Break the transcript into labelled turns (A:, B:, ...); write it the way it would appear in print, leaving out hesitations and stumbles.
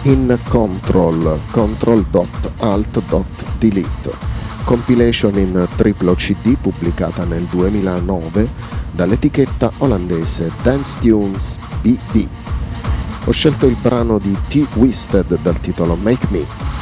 A: In Control, Ctrl.Alt.Delete, compilation in triplo CD pubblicata nel 2009 dall'etichetta olandese Dance Tunes BB. Ho scelto il brano di T-Wisted dal titolo Make Me.